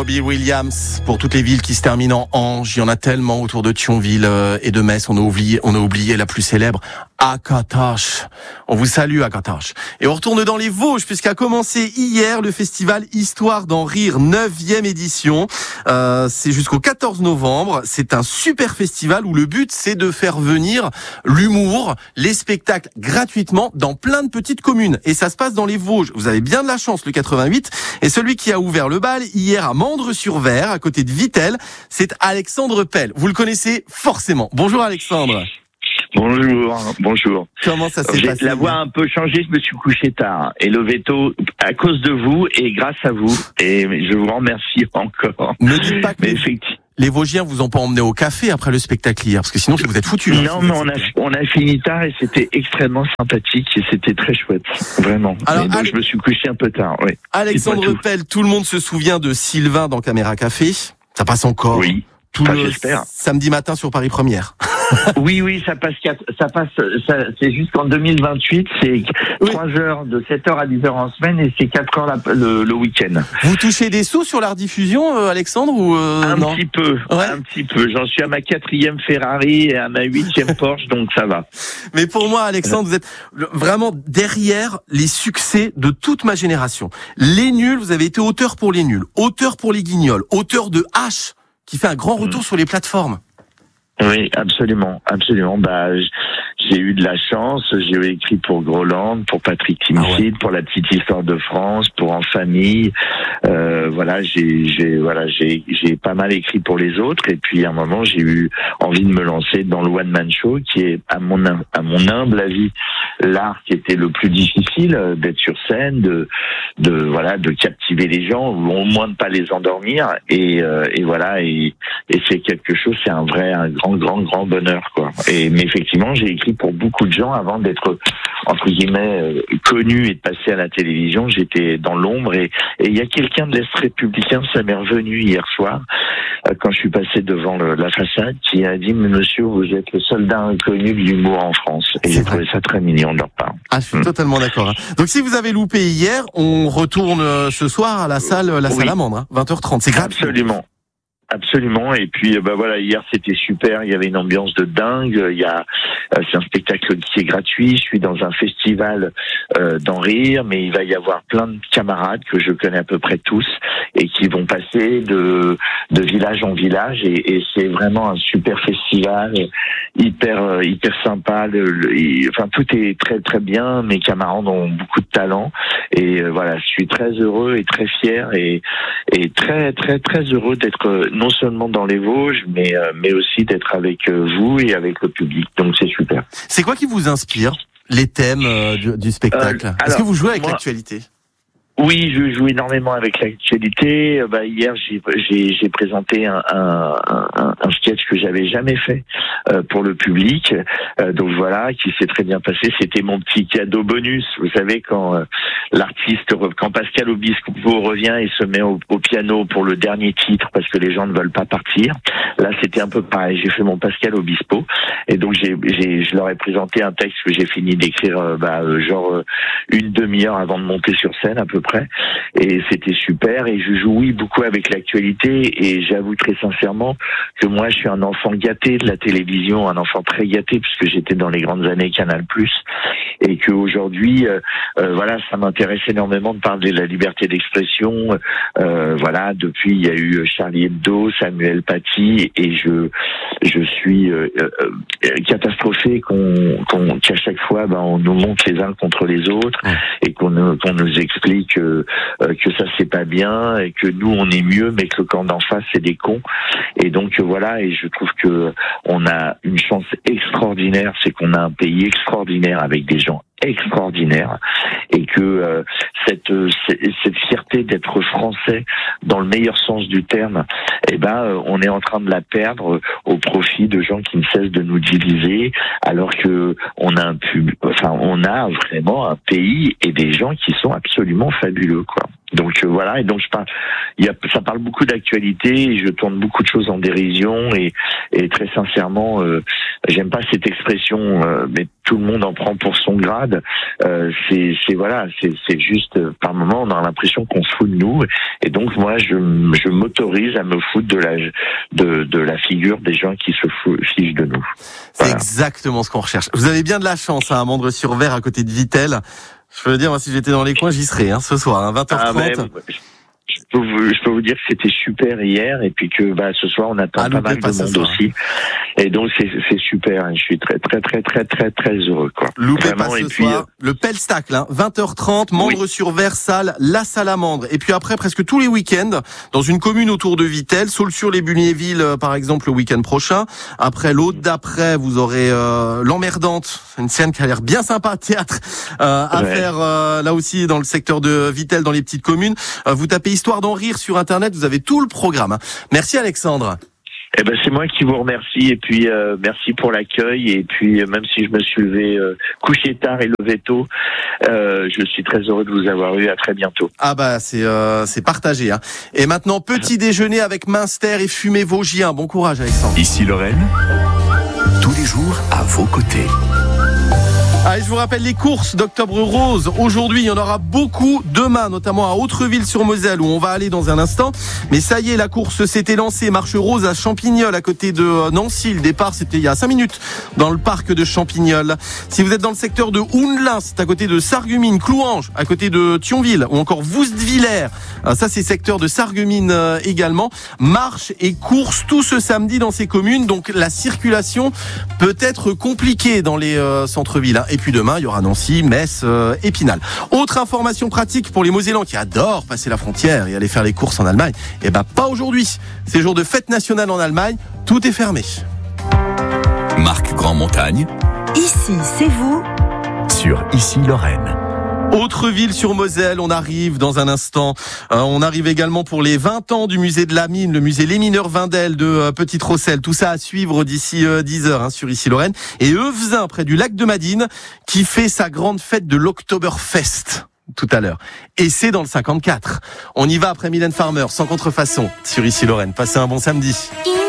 Robbie Williams pour toutes les villes qui se terminent en Ange. Il y en a tellement autour de Thionville et de Metz. On a oublié la plus célèbre, Akatosh. On vous salue, Akatosh. Et on retourne dans les Vosges puisqu'a commencé hier le festival Histoire d'en rire, 9e édition. C'est jusqu'au 14 novembre. C'est un super festival où le but c'est de faire venir l'humour, les spectacles gratuitement dans plein de petites communes. Et ça se passe dans les Vosges. Vous avez bien de la chance, le 88. Et celui qui a ouvert le bal hier à Mandres-sur-Ver, à côté de Vittel, c'est Alexandre Pell. Vous le connaissez forcément. Bonjour Alexandre. Bonjour. Comment ça s'est passé? La voix a un peu changé, je me suis couché tard. Et levé tôt à cause de vous et grâce à vous. Et je vous remercie encore. Ne dites pas que les Vosgiens vous ont pas emmené au café après le spectacle hier, parce que sinon vous êtes foutus. Non, mais on a fini tard et c'était extrêmement sympathique et c'était très chouette, vraiment. Alors, donc je me suis couché un peu tard. Oui. Alexandre Pell, tout le monde se souvient de Sylvain dans Caméra Café. Ça passe encore. Oui. J'espère. Samedi matin sur Paris Première. Oui, ça passe, c'est jusqu'en 2028, c'est 3 heures, de 7h à 10h en semaine et c'est 4 heures le week-end. Vous touchez des sous sur la rediffusion, Alexandre, ou non? Un petit peu. J'en suis à ma 4e Ferrari et à ma 8e Porsche, donc ça va. Mais pour moi, Alexandre, vous êtes vraiment derrière les succès de toute ma génération. Les nuls, vous avez été auteur pour les nuls, auteur pour les guignols, auteur de H, qui fait un grand retour sur les plateformes. Oui, absolument. J'ai eu de la chance. J'ai écrit pour Groland, pour Patrick Timsit, pour La Petite Histoire de France, pour En Famille. J'ai pas mal écrit pour les autres. Et puis à un moment, j'ai eu envie de me lancer dans le one man show, qui est à mon humble avis l'art qui était le plus difficile, d'être sur scène, de captiver les gens, ou au moins de pas les endormir. Et c'est quelque chose, c'est un grand bonheur, quoi. Mais effectivement, j'ai écrit pour beaucoup de gens avant d'être, entre guillemets, connu et de passer à la télévision. J'étais dans l'ombre et il y a quelqu'un de l'Est républicain, ça m'est revenu hier soir, quand je suis passé devant la façade, qui a dit: monsieur, vous êtes le soldat inconnu de l'humour en France. Et j'ai trouvé ça très mignon de leur part. Ah, je suis totalement d'accord. Donc si vous avez loupé hier, on retourne ce soir à la salle Salamandre, 20h30. C'est gratuit. Absolument. Et puis hier c'était super. Il y avait une ambiance de dingue. C'est un spectacle qui est gratuit. Je suis dans un festival d'en rire, mais il va y avoir plein de camarades que je connais à peu près tous et qui vont passer de village en village. Et c'est vraiment un super festival, hyper sympa. Tout est très très bien. Mes camarades ont beaucoup de talent. Et je suis très heureux et très fier et très très très heureux d'être non seulement dans les Vosges, mais aussi d'être avec vous et avec le public. Donc c'est super. C'est quoi qui vous inspire, les thèmes du spectacle? Est-ce que vous jouez avec l'actualité? Oui, je joue énormément avec l'actualité. Hier, j'ai présenté un sketch que j'avais jamais fait pour le public. Donc voilà, qui s'est très bien passé. C'était mon petit cadeau bonus. Vous savez, quand Pascal Obispo revient et se met au piano pour le dernier titre parce que les gens ne veulent pas partir. Là, c'était un peu pareil. J'ai fait mon Pascal Obispo et donc je leur ai présenté un texte que j'ai fini d'écrire une demi-heure avant de monter sur scène à peu près, et c'était super. Et je joue beaucoup avec l'actualité, et j'avoue très sincèrement que moi je suis un enfant gâté de la télévision, un enfant très gâté puisque j'étais dans les grandes années Canal+, et que aujourd'hui ça m'intéresse énormément de parler de la liberté d'expression. Depuis il y a eu Charlie Hebdo, Samuel Paty, et je suis catastrophé qu'à chaque fois on nous monte les uns contre les autres, et qu'on nous explique que ça c'est pas bien et que nous on est mieux, mais que le camp d'en face c'est des cons. Et donc et je trouve que on a une chance extraordinaire, c'est qu'on a un pays extraordinaire avec des gens extraordinaire, et que cette fierté d'être français dans le meilleur sens du terme, on est en train de la perdre au profit de gens qui ne cessent de nous diviser, alors que on a vraiment un pays et des gens qui sont absolument fabuleux, quoi. Donc voilà, et donc ça parle beaucoup d'actualité, et je tourne beaucoup de choses en dérision, et très sincèrement, j'aime pas cette expression, mais tout le monde en prend pour son grade. C'est juste, par moment, on a l'impression qu'on se fout de nous, et donc moi, je m'autorise à me foutre de la figure des gens qui se fichent de nous. C'est exactement ce qu'on recherche. Vous avez bien de la chance, à Mandres-sur-Ver, à côté de Vittel. Je peux dire, moi, si j'étais dans les coins, j'y serais, ce soir, 20h30. Je peux vous dire que c'était super hier, et puis que ce soir on attend pas mal de monde aussi, et donc c'est super, et je suis très très très très très très heureux, quoi. Loupez pas ce soir le Pelstacle, 20h30, Mandres-sur-Ver, salle La Salamandre, et puis après presque tous les week-ends dans une commune autour de Vittel, Saulx-sur-les-Bulniévilles par exemple le week-end prochain. Après l'autre d'après, vous aurez l'Emmerdante, une scène qui a l'air bien sympa, théâtre à faire là aussi dans le secteur de Vittel, dans les petites communes. Vous tapez Histoire d'en rire sur internet, vous avez tout le programme. Merci Alexandre. C'est moi qui vous remercie, et puis merci pour l'accueil, et puis même si je me suis levé couché tard et levé tôt, je suis très heureux de vous avoir eu. À très bientôt. C'est partagé. Et maintenant, petit déjeuner avec Münster et fumé vosgien. Bon courage Alexandre. Ici Lorraine, tous les jours à vos côtés. Allez, je vous rappelle les courses d'Octobre Rose. Aujourd'hui, il y en aura beaucoup. Demain, notamment à Autreville-sur-Moselle, où on va aller dans un instant. Mais ça y est, la course s'était lancée. Marche rose à Champignol, à côté de Nancy. Le départ, c'était il y a 5 minutes, dans le parc de Champignol. Si vous êtes dans le secteur de Houndelin, c'est à côté de Sarreguemines, Clouange, à côté de Thionville, ou encore Woustvillers. Ça, c'est secteur de Sarreguemines également. Marche et course tout ce samedi dans ces communes. Donc, la circulation peut être compliquée dans les centres-villes. Et puis demain, il y aura Nancy, Metz, Épinal. Autre information pratique pour les Mosellans qui adorent passer la frontière et aller faire les courses en Allemagne. Pas aujourd'hui. C'est jour de fête nationale en Allemagne. Tout est fermé. Marc Grand-Montagne. Ici, c'est vous. Sur Ici Lorraine. Autreville-sur-Moselle, on arrive dans un instant. On arrive également pour les 20 ans du musée de la mine, le musée Les Mineurs Wendel de Petite-Rosselle. Tout ça à suivre d'ici 10h sur Ici Lorraine. Et Euvezin, près du lac de Madine, qui fait sa grande fête de l'Oktoberfest tout à l'heure. Et c'est dans le 54. On y va après Mylène Farmer, sans contrefaçon, sur Ici Lorraine. Passez un bon samedi.